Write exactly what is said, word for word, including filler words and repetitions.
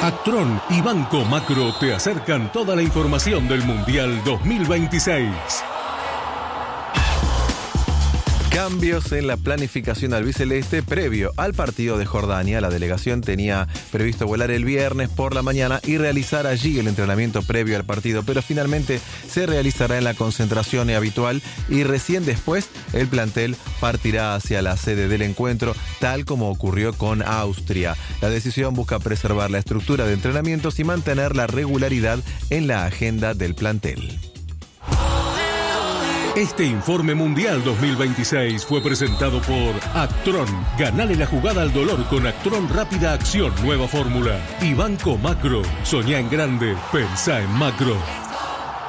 Actron y Banco Macro te acercan toda la información del Mundial dos mil veintiséis. Cambios en la planificación albiceleste previo al partido de Jordania. La delegación tenía previsto volar el viernes por la mañana y realizar allí el entrenamiento previo al partido, pero finalmente se realizará en la concentración habitual y recién después el plantel partirá hacia la sede del encuentro, tal como ocurrió con Austria. La decisión busca preservar la estructura de entrenamientos y mantener la regularidad en la agenda del plantel. Este informe Mundial dos mil veintiséis fue presentado por Actron. Ganale la jugada al dolor con Actron Rápida Acción, nueva fórmula. Y Banco Macro. Soñá en grande, pensá en macro.